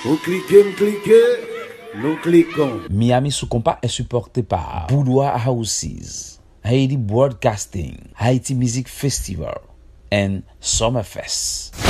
Vous cliquez, nous cliquons. Miami sous compas est supporté par Boudoir Houses, Haiti Broadcasting, Haiti Music Festival and Summerfest.